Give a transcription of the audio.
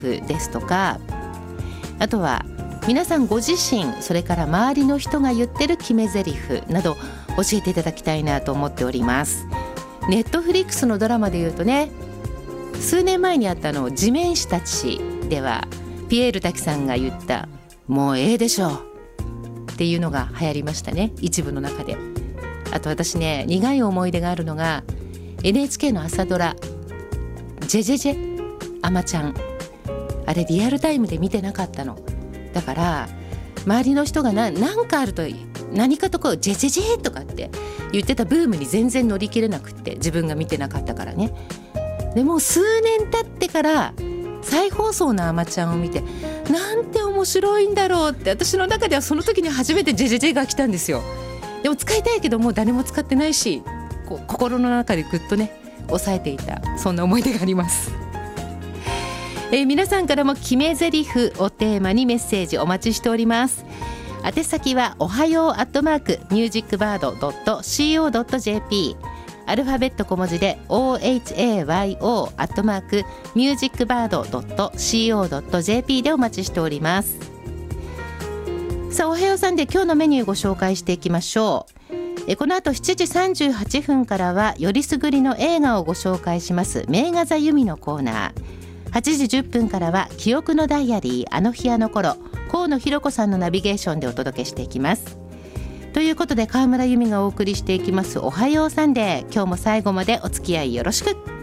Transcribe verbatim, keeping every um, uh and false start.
ですとか、あとは皆さんご自身、それから周りの人が言ってる決め台詞など教えていただきたいなと思っております。ネットフリックスのドラマでいうとね、数年前にあったの地面師たちではピエール滝さんが言ったもうええでしょっていうのが流行りましたね、一部の中で。あと私ね、苦い思い出があるのが エヌエイチケー の朝ドラジェジェジェあまちゃん、あれリアルタイムで見てなかったの。だから周りの人が何かあると何かとこうジェジェジェとかって言ってたブームに全然乗り切れなくって、自分が見てなかったからね。でもう数年経ってから再放送のあまちゃんを見て、なんて面白いんだろうって、私の中ではその時に初めてジェジェジェが来たんですよ。でも使いたいけどもう誰も使ってないし、こう心の中でぐっとね抑えていた、そんな思い出があります。えー、皆さんからも決め台詞をテーマにメッセージお待ちしております。宛先はおはようアットマークミュージックバードドットシーオードットジェーピー、アルファベット小文字で オーエイチエーワイオー アットマークミュージックバードドットシーオードットジェーピー でお待ちしております。さあ、おはようさんで今日のメニューご紹介していきましょう。えこの後しちじさんじゅうはっぷんからはよりすぐりの映画をご紹介します名画座由美のコーナー。はちじじゅっぷんからは記憶のダイアリー、あの日あの頃、河野ひろ子さんのナビゲーションでお届けしていきます。ということで、川村由美がお送りしていきますおはようサンデー、今日も最後までお付き合いよろしく。